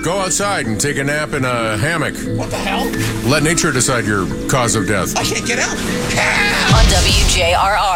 Go outside and take a nap in a hammock. What the hell? Let nature decide your cause of death. I can't get out. On WJRR.